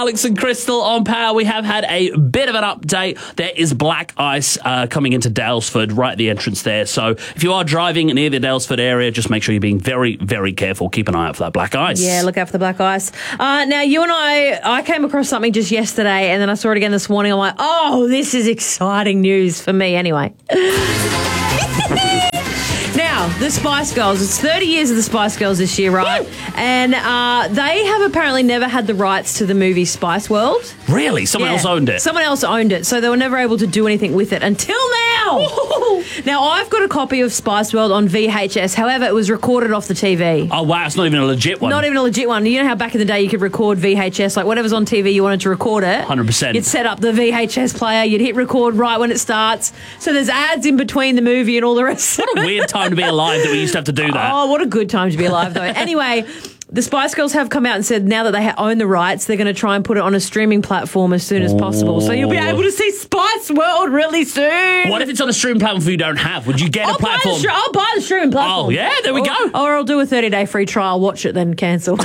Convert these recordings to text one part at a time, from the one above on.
Alex and Crystal on Power. We have had a bit of an update. There is black ice coming into Daylesford, right at the entrance there. So if you are driving near the Daylesford area, just make sure you're being very, very careful. Keep an eye out for that black ice. Yeah, look out for the black ice. Now, you and I came across something just yesterday, and then I saw it again this morning. I'm like, oh, this is exciting news for me anyway. Now, the Spice Girls. It's 30 years of the Spice Girls this year, right? Woo! And they have apparently never had the rights to the movie Spice World. Really? Someone else owned it? Someone else owned it, so they were never able to do anything with it until now. Now, I've got a copy of Spice World on VHS. However, it was recorded off the TV. Oh, wow. It's not even a legit one. Not even a legit one. You know how back in the day you could record VHS, like whatever's on TV, you wanted to record it? 100%. You'd set up the VHS player, you'd hit record right when it starts. So there's ads in between the movie and all the rest. What a weird time to be alive that we used to have to do that. Oh, what a good time to be alive, though. Anyway, the Spice Girls have come out and said now that they own the rights, they're going to try and put it on a streaming platform as soon as possible. So you'll be able to see Spice World really soon. What if it's on a streaming platform you don't have? Would you get a platform? I'll buy the streaming platform. Oh, yeah, there we go. Or I'll do a 30-day free trial, watch it, then cancel.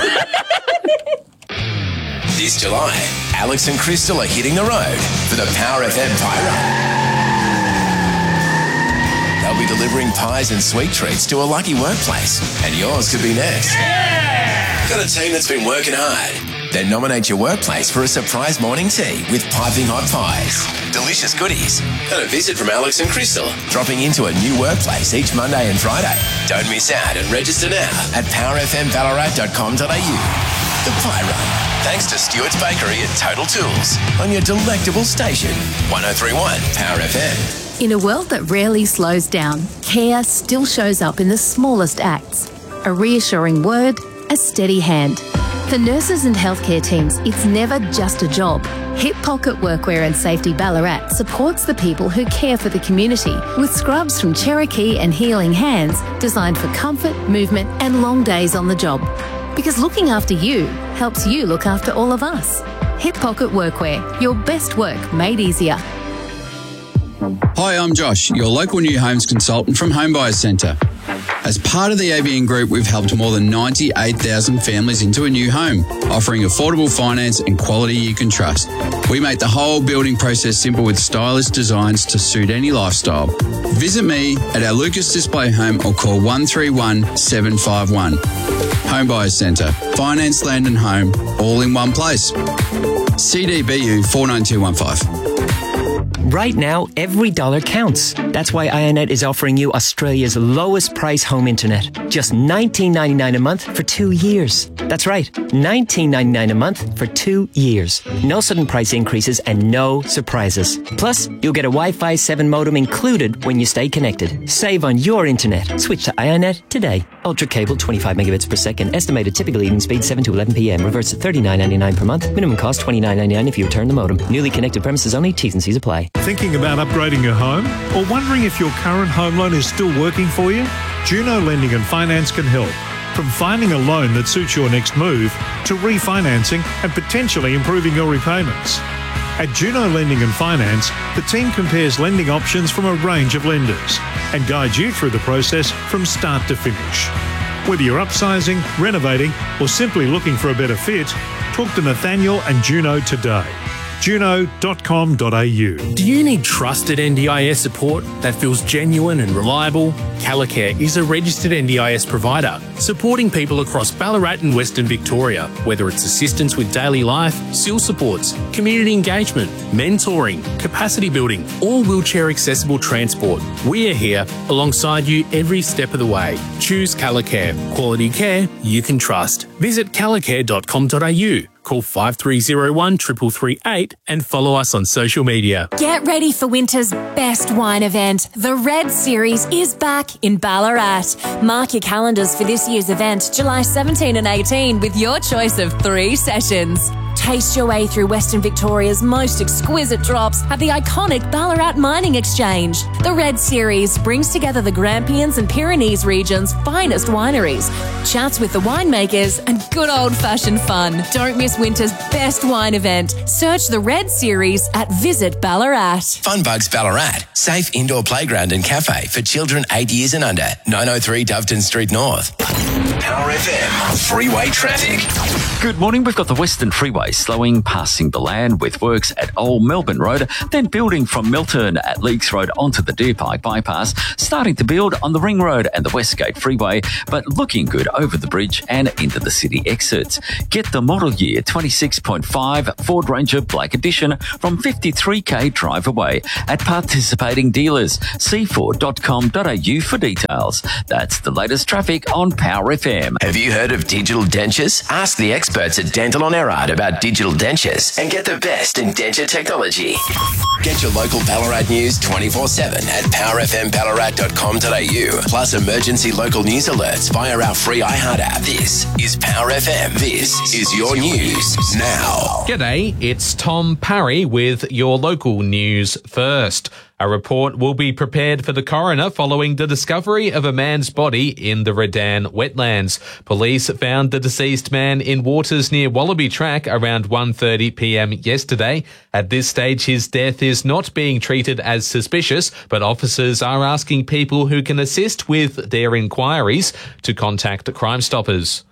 This July, Alex and Crystal are hitting the road for the Power FM Pie Run. They'll be delivering pies and sweet treats to a lucky workplace, and yours could be next. Yeah! Got a team that's been working hard? Then nominate your workplace for a surprise morning tea with piping hot pies, delicious goodies, and a visit from Alex and Crystal, dropping into a new workplace each Monday and Friday. Don't miss out and register now at powerfmballarat.com.au. The Pie Run, thanks to Stewart's Bakery and Total Tools on your delectable station, 103.1 Power FM. In a world that rarely slows down, care still shows up in the smallest acts. A reassuring word, a steady hand. For nurses and healthcare teams, it's never just a job. Hip Pocket Workwear and Safety Ballarat supports the people who care for the community with scrubs from Cherokee and Healing Hands designed for comfort, movement and long days on the job. Because looking after you helps you look after all of us. Hip Pocket Workwear, your best work made easier. Hi, I'm Josh, your local new homes consultant from Home Buyers Centre. As part of the ABN Group, we've helped more than 98,000 families into a new home, offering affordable finance and quality you can trust. We make the whole building process simple with stylish designs to suit any lifestyle. Visit me at our Lucas Display Home or call 131 751. Home Buyers Centre. Finance, land and home, all in one place. CDBU 49215. Right now, every dollar counts. That's why IONET is offering you Australia's lowest price home internet. Just $19.99 a month for 2 years. That's right, $19.99 a month for 2 years. No sudden price increases and no surprises. Plus, you'll get a Wi-Fi 7 modem included when you stay connected. Save on your internet. Switch to IONET today. Ultra cable, 25 megabits per second. Estimated typical evening speed, 7 to 11 p.m. Reverts at $39.99 per month. Minimum cost, $29.99 if you return the modem. Newly connected premises only. T's and C's apply. Thinking about upgrading your home? Or wondering if your current home loan is still working for you? Juno Lending and Finance can help. From finding a loan that suits your next move to refinancing and potentially improving your repayments. At Juno Lending and Finance, the team compares lending options from a range of lenders and guides you through the process from start to finish. Whether you're upsizing, renovating, or simply looking for a better fit, talk to Nathaniel and Juno today. Juno.com.au. Do you need trusted NDIS support that feels genuine and reliable? Calicare is a registered NDIS provider supporting people across Ballarat and Western Victoria, whether it's assistance with daily life, SIL supports, community engagement, mentoring, capacity building, or wheelchair accessible transport. We are here alongside you every step of the way. Choose Calicare, quality care you can trust. Visit calicare.com.au. Call 5301 3338 and follow us on social media. Get ready for winter's best wine event. The Red Series is back in Ballarat. Mark your calendars for this year's event, July 17 and 18, with your choice of 3 sessions. Taste your way through Western Victoria's most exquisite drops at the iconic Ballarat Mining Exchange. The Red Series brings together the Grampians and Pyrenees region's finest wineries, chats with the winemakers, and good old-fashioned fun. Don't miss winter's best wine event. Search the Red Series at Visit Ballarat. Funbugs Ballarat, safe indoor playground and cafe for children 8 years and under. 903 Doveton Street North. Power FM, freeway traffic. Good morning. We've got the Western Freeway Freeway slowing passing the land with works at Old Melbourne Road, then building from Milton at Leakes Road onto the Deer Park bypass, starting to build on the Ring Road and the Westgate Freeway, but looking good over the bridge and into the city exits. Get the model year 26.5 Ford Ranger Black Edition from 53k drive away at participating dealers. See Ford.com.au for details. That's the latest traffic on Power FM. Have you heard of digital dentures? Ask the experts at Dental on Erard about digital dentures and get the best in denture technology. Get your local Ballarat news 24/7 at powerfmballarat.com.au. Plus emergency local news alerts via our free iHeart app. This is Power FM. This is your news now. G'day, it's Tom Parry with your local news first. A report will be prepared for the coroner following the discovery of a man's body in the Redan wetlands. Police found the deceased man in waters near Wallaby Track around 1:30 p.m. yesterday. At this stage, his death is not being treated as suspicious, but officers are asking people who can assist with their inquiries to contact Crime Stoppers.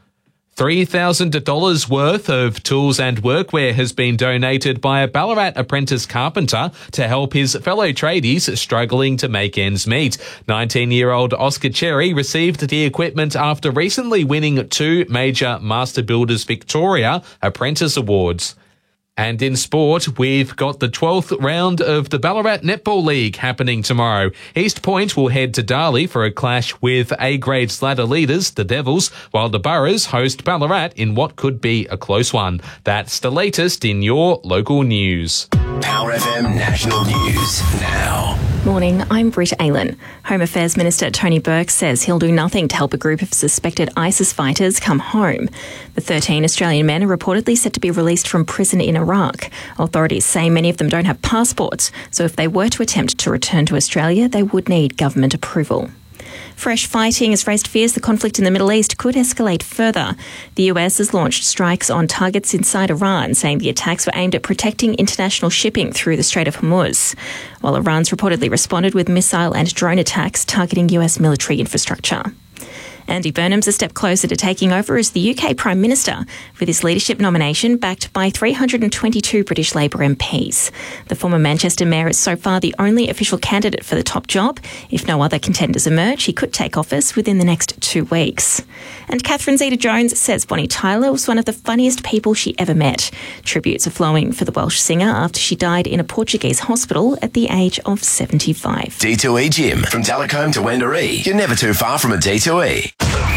$3,000 worth of tools and workwear has been donated by a Ballarat apprentice carpenter to help his fellow tradies struggling to make ends meet. 19-year-old Oscar Cherry received the equipment after recently winning 2 major Master Builders Victoria Apprentice Awards. And in sport, we've got the 12th round of the Ballarat Netball League happening tomorrow. East Point will head to Darley for a clash with A-grade ladder leaders, the Devils, while the Boroughs host Ballarat in what could be a close one. That's the latest in your local news. Power FM National News now. Morning, I'm Britt Aylan. Home Affairs Minister Tony Burke says he'll do nothing to help a group of suspected ISIS fighters come home. The 13 Australian men are reportedly set to be released from prison in Iraq. Authorities say many of them don't have passports, so if they were to attempt to return to Australia, they would need government approval. Fresh fighting has raised fears the conflict in the Middle East could escalate further. The US has launched strikes on targets inside Iran, saying the attacks were aimed at protecting international shipping through the Strait of Hormuz, while Iran's reportedly responded with missile and drone attacks targeting US military infrastructure. Andy Burnham's a step closer to taking over as the UK Prime Minister, with his leadership nomination backed by 322 British Labour MPs. The former Manchester Mayor is so far the only official candidate for the top job. If no other contenders emerge, he could take office within the next 2 weeks. And Catherine Zeta-Jones says Bonnie Tyler was one of the funniest people she ever met. Tributes are flowing for the Welsh singer after she died in a Portuguese hospital at the age of 75. D2E Gym. From Talacombe to Wendouree. You're never too far from a D2E.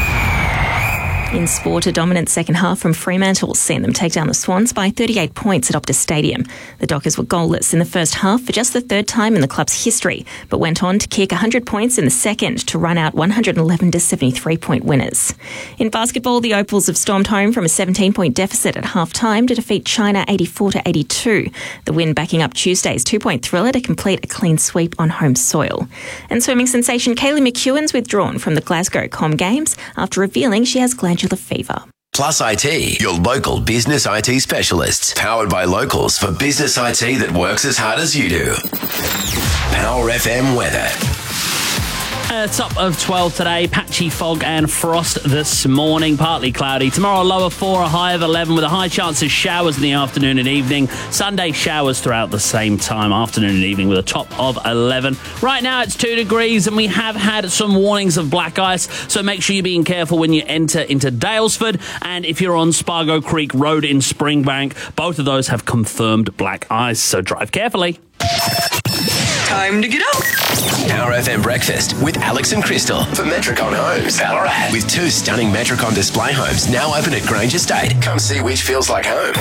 In sport, a dominant second half from Fremantle seen them take down the Swans by 38 points at Optus Stadium. The Dockers were goalless in the first half for just the third time in the club's history, but went on to kick 100 points in the second to run out 111 to 73-point winners. In basketball, the Opals have stormed home from a 17-point deficit at half-time to defeat China 84 to 82. The win backing up Tuesday's 2-point thriller to complete a clean sweep on home soil. And swimming sensation Kaylee McEwen's withdrawn from the Glasgow Com Games after revealing she has glandular fever. Plus IT, your local business IT specialists. Powered by locals for business IT that works as hard as you do. Power FM weather. Top of 12 today, patchy fog and frost this morning, partly cloudy. Tomorrow, low of 4, a high of 11 with a high chance of showers in the afternoon and evening. Sunday, showers throughout the same time, afternoon and evening with a top of 11. Right now, it's 2 degrees and we have had some warnings of black ice, so make sure you're being careful when you enter into Daylesford. And if you're on Spargo Creek Road in Springbank, both of those have confirmed black ice, so drive carefully. Time to get up. Power FM Breakfast with Alex and Crystal for Metricon Homes, Ballarat. With 2 stunning Metricon display homes now open at Grange Estate. Come see which feels like home.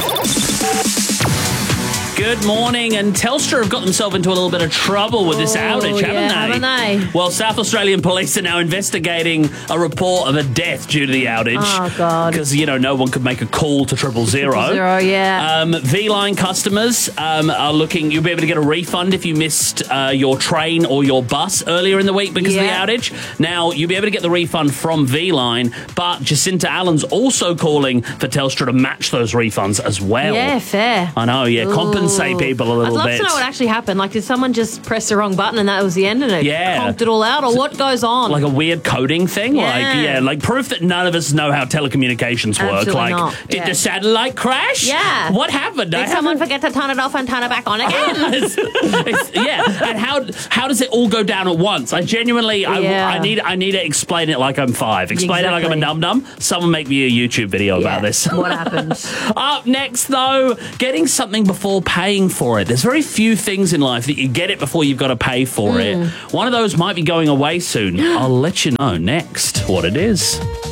Good morning, and Telstra have got themselves into a little bit of trouble with this outage, haven't they? Well, South Australian police are now investigating a report of a death due to the outage. Oh, God. Because, no one could make a call to 000. 000, yeah. V-Line customers are looking, you'll be able to get a refund if you missed your train or your bus earlier in the week because of the outage. Now, you'll be able to get the refund from V-Line, but Jacinta Allen's also calling for Telstra to match those refunds as well. Yeah, fair. I know, yeah. compensate people a little I'd love bit. to know what actually happened. Like, did someone just press the wrong button and that was the end and it conked it all out? Or what goes on? Like a weird coding thing? Like proof that none of us know how telecommunications work. Absolutely Like, not. did the satellite crash? Yeah. What happened? Did someone forget to turn it off and turn it back on again? And how does it all go down at once? I genuinely, I need to explain it like I'm 5. Explain it like I'm a num-num. Someone make me a YouTube video about this. What happened? Up next, though, getting something before paying for it. There's very few things in life that you get it before you've got to pay for it. One of those might be going away soon. I'll let you know next what it is.